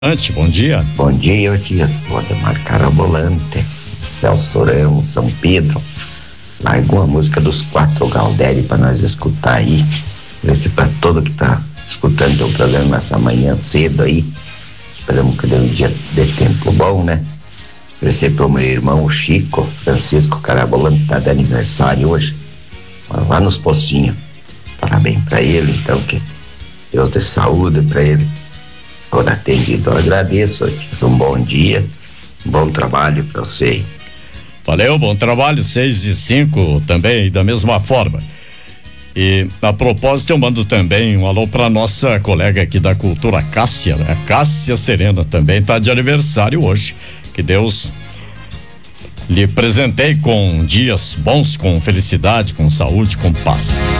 Bom dia. Bom dia, Dias. Valdemar Carabolante, Celso Ramos, São Pedro. Largou a música dos Quatro Galdéri para nós escutar aí. Esse para todo que tá escutando o programa essa manhã cedo aí. Esperamos que dê um dia de tempo bom, né? Oferecer pro meu irmão, o Chico Francisco Carabolante, tá de aniversário hoje. Lá nos Pocinhos. Parabéns para ele, então, que Deus dê saúde para ele. Por atendido, eu agradeço. Um bom dia, um bom trabalho para você. Valeu, bom trabalho, 6:05 também, da mesma forma. E a propósito, eu mando também um alô para nossa colega aqui da Cultura, Cássia, né? Cássia Serena também tá de aniversário hoje. Que Deus lhe presenteie com dias bons, com felicidade, com saúde, com paz.